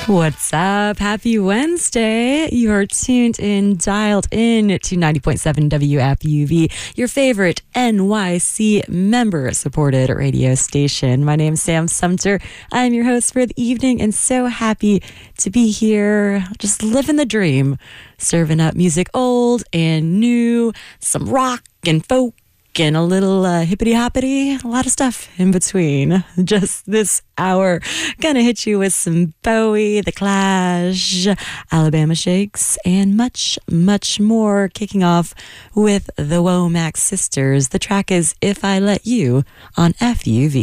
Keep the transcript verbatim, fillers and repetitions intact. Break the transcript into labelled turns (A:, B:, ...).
A: What's up? Happy Wednesday. You're tuned in, dialed in to ninety point seven W F U V, your favorite N Y C member-supported radio station. My name's Sam Sumter. I'm your host for the evening and so happy to be here, just living the dream, serving up music old and new, some rock and folk, and a little uh, hippity-hoppity, a lot of stuff in between. Just this hour, gonna hit you with some Bowie, The Clash, Alabama Shakes, and much, much more. Kicking off with the Womack Sisters. The track is If I Let You on F U V.